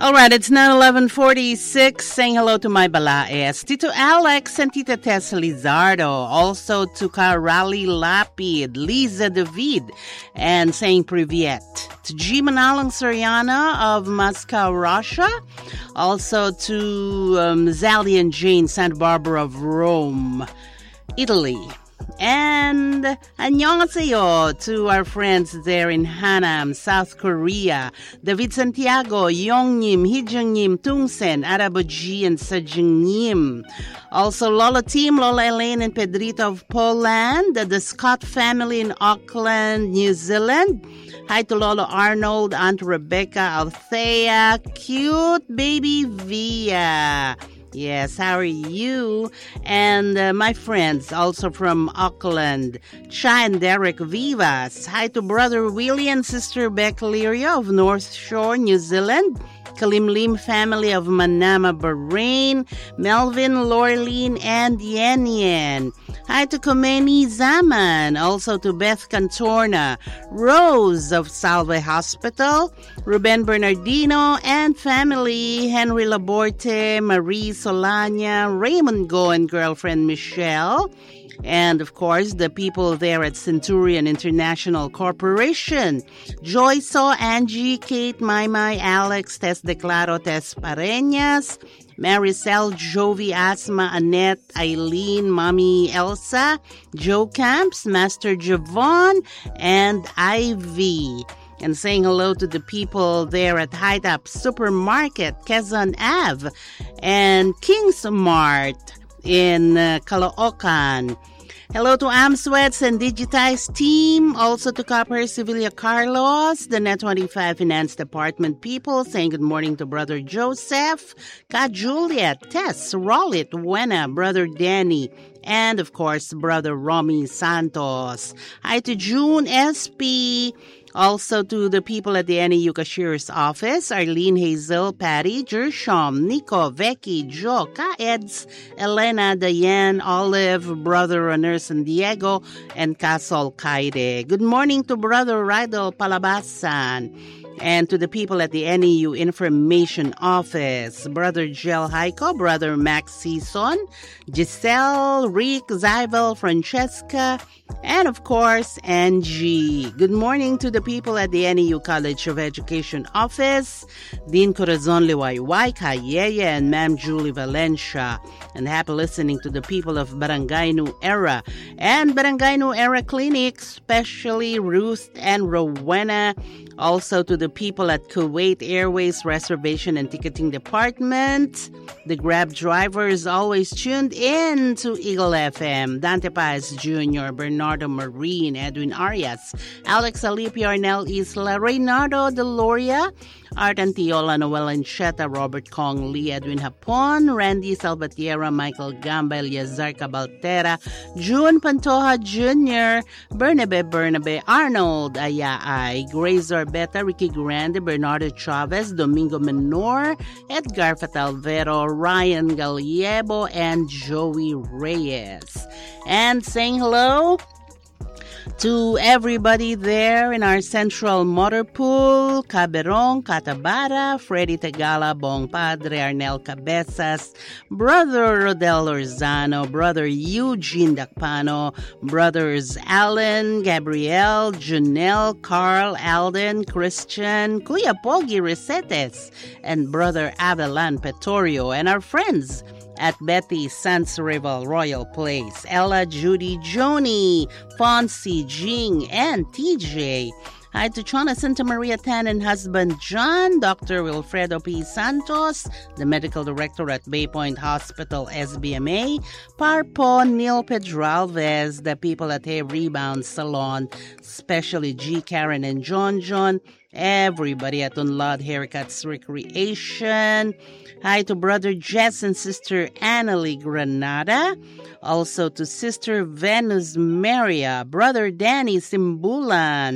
All right, it's now 11:46. Saying hello to my balaes, Tito Alex and Tita Tess Lizardo. Also to Karali Lapid, Liza David, and saying privyet to G. Manalang Soriana of Moscow, Russia. Also to Zally and Jane, Santa Barbara of Rome, Italy. And annyeonghaseyo to our friends there in Hanam, South Korea. David Santiago, Yongnim, Hijungnim, Tungsen, Araboji, and Sajungnim. Also Lola Team, Lola Elaine and Pedrito of Poland. The Scott family in Auckland, New Zealand. Hi to Lola Arnold, Aunt Rebecca, Althea, cute baby Via. Yes, how are you? And my friends also from Auckland, Cha and Derek Vivas. Hi to Brother Willie and Sister Beck Liria of North Shore, New Zealand. Kalimlim family of Manama, Bahrain. Melvin, Lorleen, and Yen Yen. Hi to Komeni Zaman. Also to Beth Cantorna. Rose of Salve Hospital. Ruben Bernardino and family. Henry Laborte, Marie Solana, Raymond Go and girlfriend Michelle. And, of course, the people there at Centurion International Corporation. Joyce, Angie, Kate, Maymay, Alex, Tess Declaro, Tess Pareñas, Maricel, Jovi, Asma, Annette, Eileen, Mommy Elsa, Joe Camps, Master Javon, and Ivy. And saying hello to the people there at Height Up Supermarket, Quezon Ave, and King's Mart in Caloocan. Hello to Amsweats and Digitize team. Also to Copper Sevilla Carlos, the Net25 Finance Department people. Saying good morning to Brother Joseph, Ka Juliet, Tess, Rollit, Wena, Brother Danny, and of course, Brother Romy Santos. Hi to June SP. Also to the people at the NAU Cashier's office, Arlene, Hazel, Patty, Jershom, Nico, Becky, Joe, Ka-Eds, Elena, Diane, Olive, Brother Nurse and Diego, and Casol Kaide. Good morning to Brother Rydel Palabasan. And to the people at the NAU Information Office, Brother Gel Heiko, Brother Max Season, Giselle, Rick, Zybel, Francesca, and of course, Angie. Good morning to the people at the NAU College of Education Office, Dean Corazon Liwayway, Kayeye, and Ma'am Julie Valencia. And happy listening to the people of Barangay New Era and Barangay New Era Clinic, especially Ruth and Rowena. Also to the people at Kuwait Airways Reservation and Ticketing Department. The Grab drivers always tuned in to Eagle FM. Dante Paz Jr., Bernardo Marine, Edwin Arias, Alex Alipio, Arnel Isla, Reynardo Deloria, Art Antiola, Noel Ancheta, Robert Kong Lee, Edwin Hapon, Randy Salvatierra, Michael Gamba, Eliazar Cabaltera, June Pantoja Jr., Bernabe, Arnold Ayaay, Grace Orbeta, Ricky Grande, Bernardo Chavez, Domingo Menor, Edgar Fatalvero, Ryan Gallego, and Joey Reyes. And saying hello to everybody there in our central motor pool, Caberón, Catabara, Freddy Tegala, Bong Padre, Arnel Cabezas, Brother Rodel Orzano, Brother Eugene Dacpano, Brothers Alan, Gabriel, Janelle, Carl, Alden, Christian, Kuya Pogi Resetes, and Brother Avelan Petorio, and our friends at Betty Sansrival Royal Place, Ella, Judy, Joni, Fonzie, Jing, and TJ. Hi to Chona Santa Maria Tan and husband John, Dr. Wilfredo P. Santos, the medical director at Bay Point Hospital, SBMA, Parpo, Neil Pedralvez, the people at Hair Rebound Salon, especially G. Karen and John, everybody at Unload Haircuts Recreation. Hi to Brother Jess and Sister Annalie Granada. Also to Sister Venus Maria, Brother Danny Simbulan,